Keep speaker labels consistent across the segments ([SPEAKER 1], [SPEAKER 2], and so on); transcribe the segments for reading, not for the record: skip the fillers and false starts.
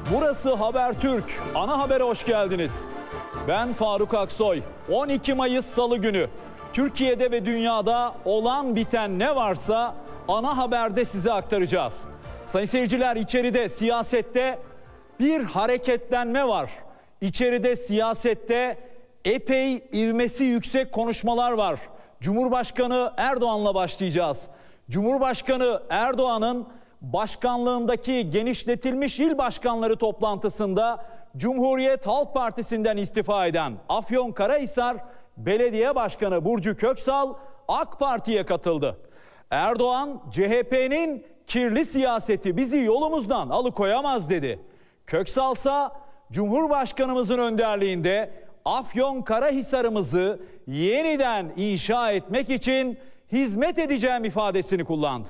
[SPEAKER 1] Burası Habertürk. Ana habere hoş geldiniz. Ben Faruk Aksoy. 12 Mayıs Salı günü. Türkiye'de ve dünyada olan biten ne varsa ana haberde size aktaracağız. Sayın seyirciler, içeride siyasette bir hareketlenme var. İçeride siyasette epey ivmesi yüksek konuşmalar var. Cumhurbaşkanı Erdoğan'la başlayacağız. Cumhurbaşkanı Erdoğan'ın başkanlığındaki genişletilmiş il başkanları toplantısında Cumhuriyet Halk Partisi'nden istifa eden Afyonkarahisar Belediye Başkanı Burcu Köksal AK Parti'ye katıldı. Erdoğan, CHP'nin kirli siyaseti bizi yolumuzdan alıkoyamaz dedi. Köksalsa Cumhurbaşkanımızın önderliğinde Afyonkarahisar'ımızı yeniden inşa etmek için hizmet edeceğim ifadesini kullandı.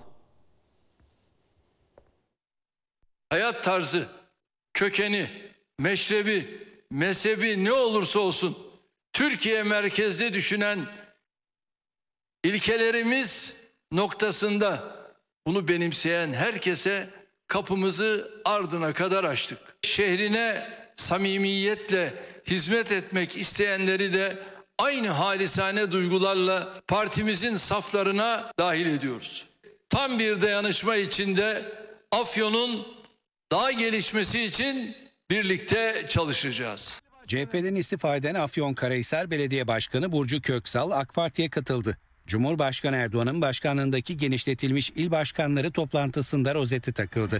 [SPEAKER 2] Hayat tarzı, kökeni, meşrebi, mezhebi ne olursa olsun Türkiye merkezde düşünen ilkelerimiz noktasında bunu benimseyen herkese kapımızı ardına kadar açtık. Şehrine samimiyetle hizmet etmek isteyenleri de aynı halisane duygularla partimizin saflarına dahil ediyoruz. Tam bir dayanışma içinde Afyon'un daha gelişmesi için birlikte çalışacağız.
[SPEAKER 3] CHP'den istifa eden Afyonkarahisar Belediye Başkanı Burcu Köksal AK Parti'ye katıldı. Cumhurbaşkanı Erdoğan'ın başkanlığındaki genişletilmiş il başkanları toplantısında rozeti takıldı.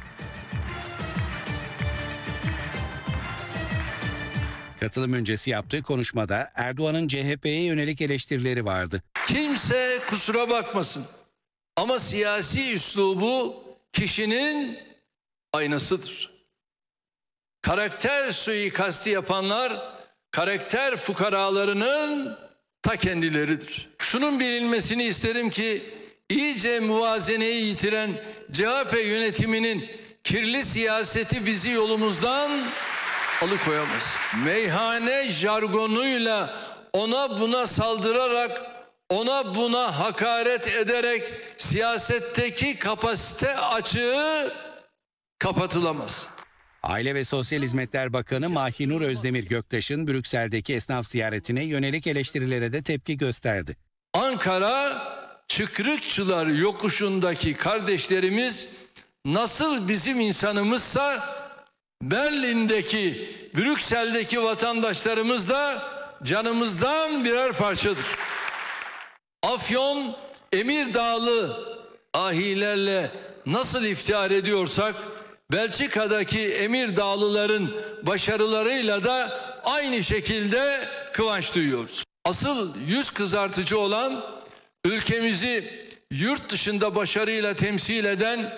[SPEAKER 3] Katılım öncesi yaptığı konuşmada Erdoğan'ın CHP'ye yönelik eleştirileri vardı.
[SPEAKER 2] Kimse kusura bakmasın ama siyasi üslubu kişinin aynasıdır. Karakter suikasti yapanlar karakter fukaralarının ta kendileridir. Şunun bilinmesini isterim ki iyice muvazeneyi yitiren CHP yönetiminin kirli siyaseti bizi yolumuzdan alıkoyamaz. Meyhane jargonuyla ona buna saldırarak, ona buna hakaret ederek siyasetteki kapasite açığı kapatılamaz.
[SPEAKER 3] Aile ve Sosyal Hizmetler Bakanı Mahinur Özdemir Göktaş'ın Brüksel'deki esnaf ziyaretine yönelik eleştirilere de tepki gösterdi.
[SPEAKER 2] Ankara Çıkrıkçılar yokuşundaki kardeşlerimiz nasıl bizim insanımızsa Berlin'deki, Brüksel'deki vatandaşlarımız da canımızdan birer parçadır. Afyon, Emirdağlı ahilerle nasıl iftihar ediyorsak Belçika'daki Emirdağlıların başarılarıyla da aynı şekilde kıvanç duyuyoruz. Asıl yüz kızartıcı olan ülkemizi yurt dışında başarıyla temsil eden